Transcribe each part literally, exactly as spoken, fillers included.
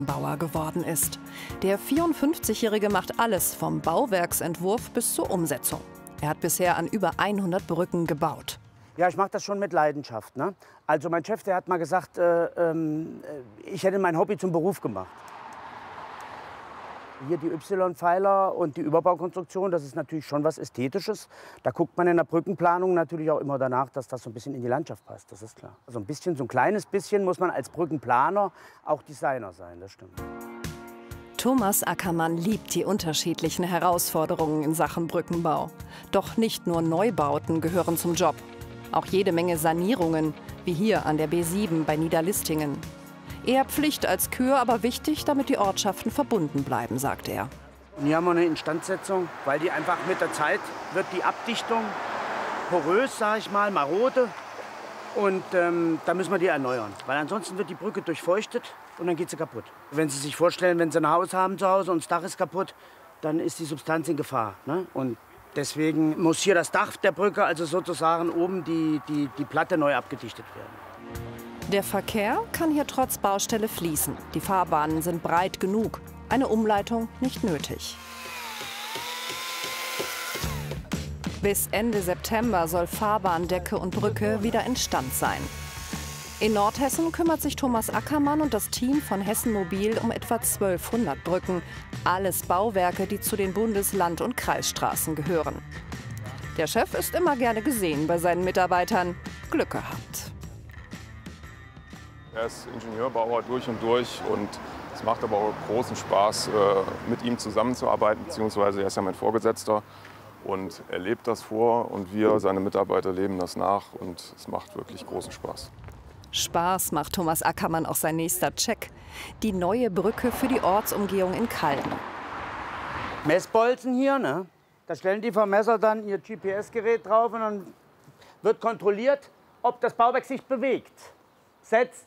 Bauer geworden ist. Der vierundfünfzigjährige macht alles, vom Bauwerksentwurf bis zur Umsetzung. Er hat bisher an über hundert Brücken gebaut. Ja, ich mache das schon mit Leidenschaft, ne? Also mein Chef, der hat mal gesagt, äh, ähm, ich hätte mein Hobby zum Beruf gemacht. Hier die Y-Pfeiler und die Überbaukonstruktion, das ist natürlich schon was Ästhetisches. Da guckt man in der Brückenplanung natürlich auch immer danach, dass das so ein bisschen in die Landschaft passt, das ist klar. Also ein bisschen, so ein kleines bisschen muss man als Brückenplaner auch Designer sein, das stimmt. Thomas Ackermann liebt die unterschiedlichen Herausforderungen in Sachen Brückenbau. Doch nicht nur Neubauten gehören zum Job. Auch jede Menge Sanierungen, wie hier an der B sieben bei Niederlistingen. Eher Pflicht als Kür, aber wichtig, damit die Ortschaften verbunden bleiben, sagt er. Und hier haben wir eine Instandsetzung, weil die einfach mit der Zeit wird die Abdichtung porös, sage ich mal, marode. Und ähm, da müssen wir die erneuern, weil ansonsten wird die Brücke durchfeuchtet und dann geht sie kaputt. Wenn Sie sich vorstellen, wenn Sie ein Haus haben zu Hause und das Dach ist kaputt, dann ist die Substanz in Gefahr, ne? Und deswegen muss hier das Dach der Brücke, also sozusagen oben die, die, die Platte neu abgedichtet werden. Der Verkehr kann hier trotz Baustelle fließen. Die Fahrbahnen sind breit genug. Eine Umleitung nicht nötig. Bis Ende September soll Fahrbahndecke und Brücke wieder instand sein. In Nordhessen kümmert sich Thomas Ackermann und das Team von Hessen Mobil um etwa zwölfhundert Brücken. Alles Bauwerke, die zu den Bundes-, Land- und Kreisstraßen gehören. Der Chef ist immer gerne gesehen bei seinen Mitarbeitern. Glück gehabt. Er ist Ingenieurbauer durch und durch und es macht aber auch großen Spaß, mit ihm zusammenzuarbeiten, beziehungsweise er ist ja mein Vorgesetzter und er lebt das vor und wir, seine Mitarbeiter, leben das nach und es macht wirklich großen Spaß. Spaß macht Thomas Ackermann auch sein nächster Check. Die neue Brücke für die Ortsumgehung in Calden. Messbolzen hier, ne? Da stellen die Vermesser dann ihr G P S-Gerät drauf und dann wird kontrolliert, ob das Bauwerk sich bewegt, setzt.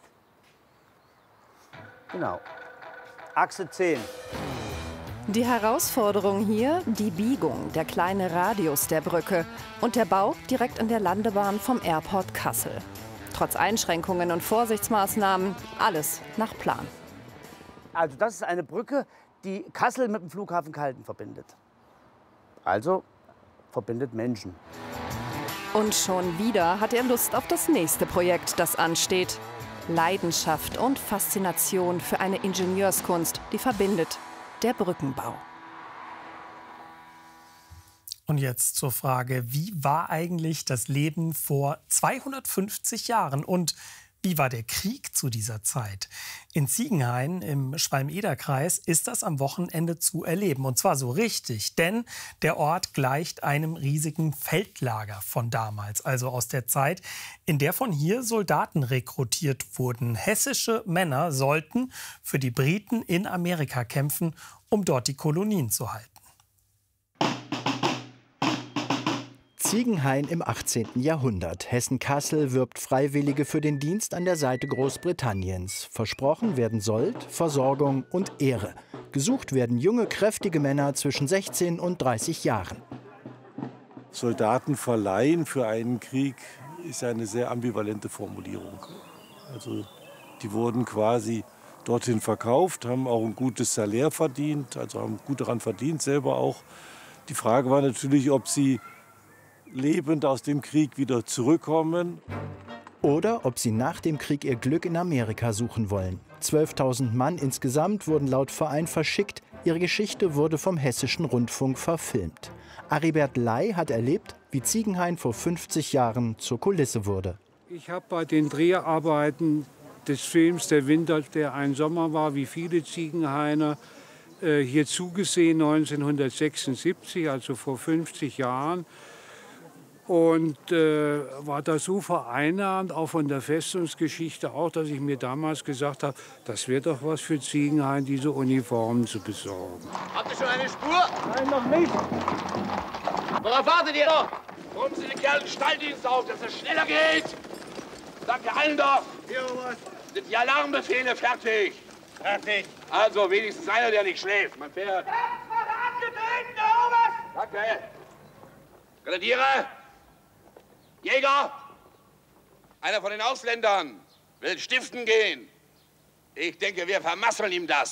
Genau. Achse zehn. Die Herausforderung hier, die Biegung, der kleine Radius der Brücke und der Bau direkt an der Landebahn vom Airport Kassel. Trotz Einschränkungen und Vorsichtsmaßnahmen, alles nach Plan. Also das ist eine Brücke, die Kassel mit dem Flughafen Calden verbindet. Also verbindet Menschen. Und schon wieder hat er Lust auf das nächste Projekt, das ansteht. Leidenschaft und Faszination für eine Ingenieurskunst, die verbindet, der Brückenbau. Und jetzt zur Frage, wie war eigentlich das Leben vor zweihundertfünfzig Jahren und wie war der Krieg zu dieser Zeit? In Ziegenhain im Schwalm-Eder-Kreis ist das am Wochenende zu erleben. Und zwar so richtig, denn der Ort gleicht einem riesigen Feldlager von damals. Also aus der Zeit, in der von hier Soldaten rekrutiert wurden. Hessische Männer sollten für die Briten in Amerika kämpfen, um dort die Kolonien zu halten. Ziegenhain im achtzehnten Jahrhundert. Hessen-Kassel wirbt Freiwillige für den Dienst an der Seite Großbritanniens. Versprochen werden Sold, Versorgung und Ehre. Gesucht werden junge, kräftige Männer zwischen sechzehn und dreißig Jahren. Soldaten verleihen für einen Krieg ist eine sehr ambivalente Formulierung. Also die wurden quasi dorthin verkauft, haben auch ein gutes Salär verdient, also haben gut daran verdient, selber auch. Die Frage war natürlich, ob sie lebend aus dem Krieg wieder zurückkommen. Oder ob sie nach dem Krieg ihr Glück in Amerika suchen wollen. zwölftausend Mann insgesamt wurden laut Verein verschickt. Ihre Geschichte wurde vom Hessischen Rundfunk verfilmt. Aribert Ley hat erlebt, wie Ziegenhain vor fünfzig Jahren zur Kulisse wurde. Ich habe bei den Dreharbeiten des Films Der Winter, der ein Sommer war, wie viele Ziegenhainer, äh, hier zugesehen, neunzehnhundertsechsundsiebzig, also vor fünfzig Jahren. Und äh, war da so vereinnahmt, auch von der Festungsgeschichte auch, dass ich mir damals gesagt habe, das wäre doch was für Ziegenhain, diese Uniformen zu besorgen. Habt ihr schon eine Spur? Nein, noch nicht. Worauf wartet ihr noch? Rufen Sie den Kerl den Stalldienst auf, dass es schneller geht. Sagt allen doch. Hier, was? Sind die Alarmbefehle fertig? Fertig. Also wenigstens einer, der nicht schläft. Mein Pferd. Angetreten, der Oberst! Danke. Grenadiere. Jäger! Einer von den Ausländern will stiften gehen. Ich denke, wir vermasseln ihm das.